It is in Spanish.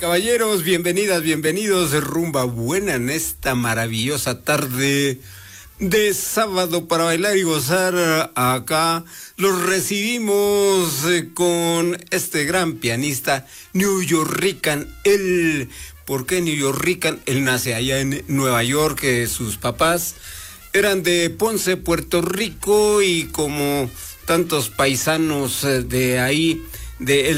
Caballeros, bienvenidas, bienvenidos de Rumba Buena en esta maravillosa tarde de sábado para bailar y gozar. Acá los recibimos con este gran pianista newyorrican. ¿Por qué newyorrican? Él nace allá en Nueva York, sus papás eran de Ponce, Puerto Rico, y como tantos paisanos de ahí, de